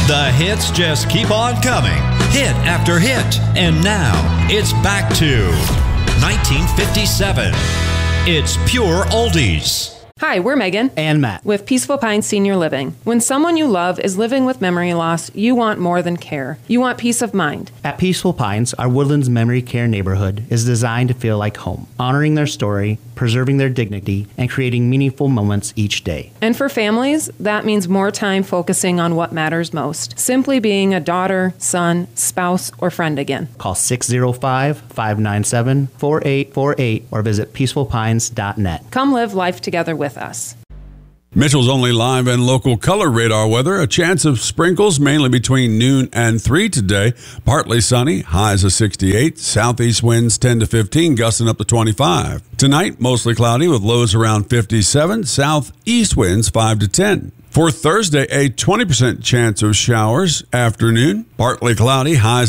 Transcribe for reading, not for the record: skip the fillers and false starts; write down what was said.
The hits just keep on coming, hit after hit. And now, it's back to 1957. It's pure oldies. Hi, we're Megan and Matt with Peaceful Pines Senior Living. When someone you love is living with memory loss, you want more than care. You want peace of mind. At Peaceful Pines, our Woodlands Memory Care neighborhood is designed to feel like home, honoring their story, preserving their dignity, and creating meaningful moments each day. And for families, that means more time focusing on what matters most. Simply being a daughter, son, spouse, or friend again. Call 605-597-4848 or visit peacefulpines.net. Come live life together with us. Mitchell's Only live and local color radar weather. A chance of sprinkles mainly between noon and 3 today. Partly sunny, highs of 68. Southeast winds 10 to 15, gusting up to 25. Tonight, mostly cloudy with lows around 57. Southeast winds 5 to 10. For Thursday, a 20% chance of showers. Afternoon, partly cloudy, highs